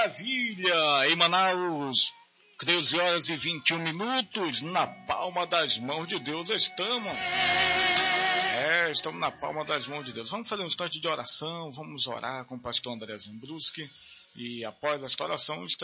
maravilha! Em Manaus, 13 horas e 21 minutos, na palma das mãos de Deus estamos. Estamos na palma das mãos de Deus. Vamos fazer um instante de oração, vamos orar com o pastor André Zimbruski e após esta oração